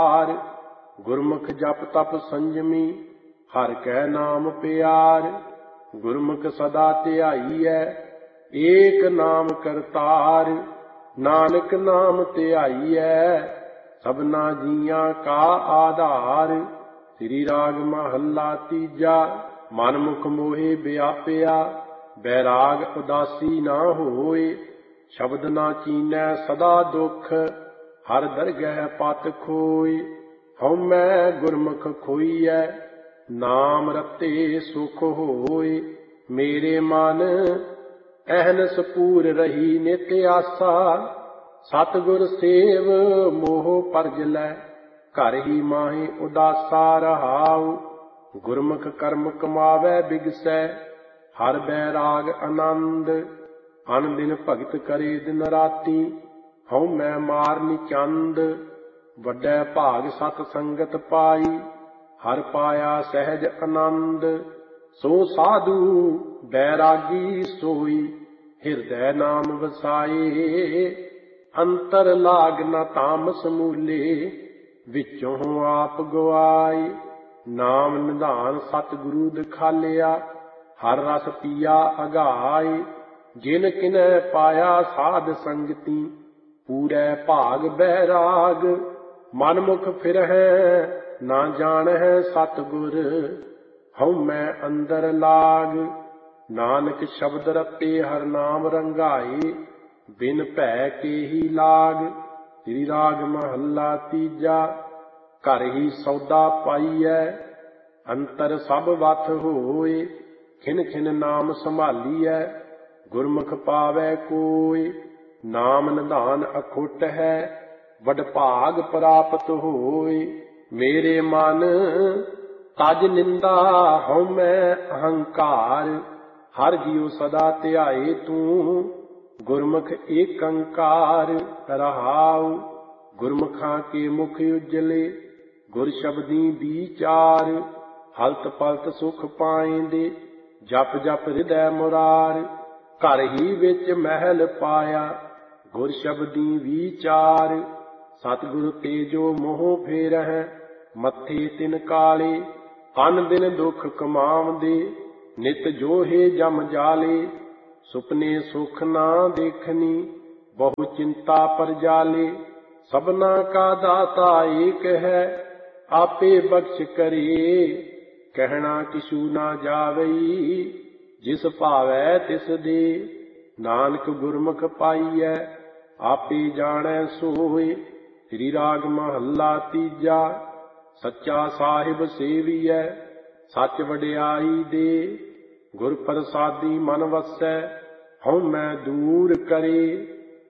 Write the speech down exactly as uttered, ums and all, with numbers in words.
पार। गुरमुख जप तप संजमी हर कै नाम प्यार। गुरमुख सदा ध्याईऐ एक नाम करतार। नानक नाम ध्याईऐ सबना जियां का आधार। श्री राग महला तीजा। मन मुख मोहे व्यापिया बैराग उदासी ना होए। शब्द ना चीनै सदा दुख हर दरगह पत खोए। हउमै गुरमुख खोईऐ नाम रते सुख होए। मेरे मन अहनस पूर रही नित आसा। सतगुर सेव मोह परजलै घर ही माहे उदासा रहाऊ। गुरमुख कर्म कमावै बिगसै हर बैराग आनंद। अन दिन भगत करे दिन राती हउमै मारनी चंद। वड्डै भाग सत संगत पाई हर पाया सहज आनंद। सो साधु बैरागी सोई हिरदै नाम वसाए। अंतर लाग न तामस मूले विचों आप गवाए। नाम निधान सतगुरु दिखालिया हर रस पिया अघाए। जिन किनै पाया साध संगति पूरै भाग बैराग। मनमुख फिरहै ना जानहै सतगुर हउमै अंदर लाग। नानक शब्द रते हर नाम रंगाए बिन भै के ही लाग। श्री राग महला तीजा। घर ही सौदा पाईऐ अंतर सब वथ होए। खिन खिन नाम संभालीऐ गुरमुख पावै कोय। नाम निधान अखुट है वड भाग प्राप्त होए। मेरे मन तज निंदा हउमै अहंकार। हर जियो सदा ध्याए तू गुरमुख एक अंकार रहाऊ। गुरमुखां के मुख उजले गुर शब्दी विचार। हलत पलत सुख पाएंदे जप जप हृदय मुरार। घर ही विच महल पाया गुर शब्दी विचार। सतगुर तेजो मोह फेरह मथे तिन काले। अन दिन दुख कमावदे नित जोहे जम जाले। सुपने सुख ना देखनी बहु चिंता पर जाले। सबना का दाता एक है आपे बख्श करे। कहना किशु ना जावई जिस भावै तिस दे। नानक गुरमुख पाईऐ आपे जाणै सोए। श्री राग महला तीजा। सच्चा साहिब सेविऐ सच वडियाई दे। गुर प्रसादी मन वसै हउमै दूर करे।